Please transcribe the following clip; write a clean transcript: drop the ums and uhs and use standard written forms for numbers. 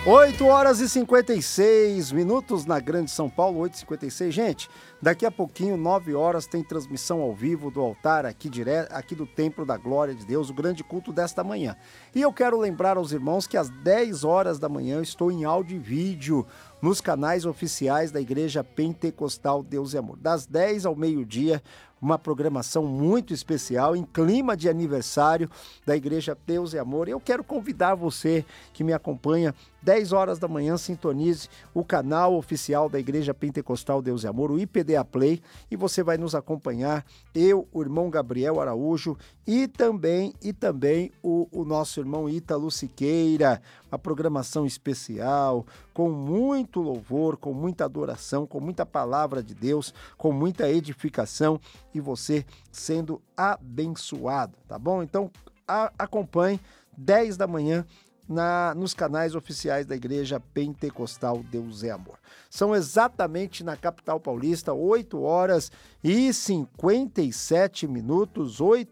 8h56 na Grande São Paulo, 8h56. Gente, daqui a pouquinho, 9 horas, tem transmissão ao vivo do altar aqui do Templo da Glória de Deus, o grande culto desta manhã. E eu quero lembrar aos irmãos que às 10 horas da manhã eu estou em áudio e vídeo nos canais oficiais da Igreja Pentecostal Deus e Amor. Das 10 ao meio-dia, uma programação muito especial, em clima de aniversário da Igreja Deus e Amor. Eu quero convidar você que me acompanha, 10 horas da manhã, sintonize o canal oficial da Igreja Pentecostal Deus e Amor, o IPDA Play, e você vai nos acompanhar, eu, o irmão Gabriel Araújo e também o nosso irmão Ítalo Siqueira, uma programação especial, com muito louvor, com muita adoração, com muita palavra de Deus, com muita edificação e você sendo abençoado, tá bom? Então, acompanhe 10 da manhã nos canais oficiais da Igreja Pentecostal Deus é Amor. São exatamente na capital paulista, 8h57,